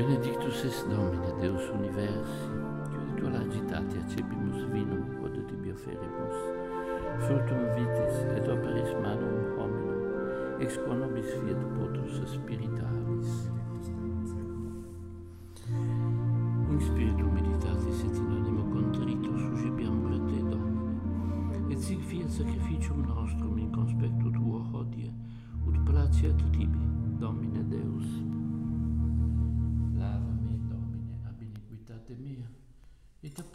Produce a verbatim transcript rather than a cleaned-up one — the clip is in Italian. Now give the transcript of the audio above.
Benedictus es Domine, Deus universi, qui tu agitati accepimus vinum, quod tibi oferimus, fructum vitis et operis manum hominum, ex quo nobis fiat potus spiritualis. In spiritu meditatis et in animo contrito sugebiamur a te, Domine, et sic fiat sacrificium nostrum in conspectu tuo hodie, ut placeat tibi, Domine Deus. Lava me, Domine, ab iniquitate mea, et